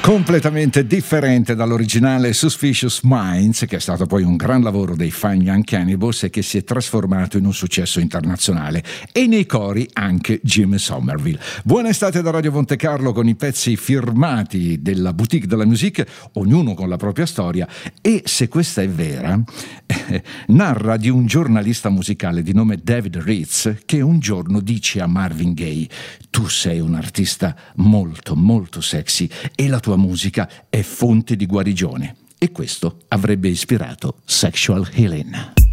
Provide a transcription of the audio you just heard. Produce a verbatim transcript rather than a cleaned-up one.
Completamente differente dall'originale Suspicious Minds, che è stato poi un gran lavoro dei Fine Young Cannibals e che si è trasformato in un successo internazionale, e nei cori anche Jim Somerville. Buona estate da Radio Monte Carlo con i pezzi firmati della Boutique de la Musique, ognuno con la propria storia, e se questa è vera, eh, narra di un giornalista musicale di nome David Ritz che un giorno dice a Marvin Gaye: tu sei un artista molto molto sexy e la tua musica è fonte di guarigione. E questo avrebbe ispirato Sexual Healing.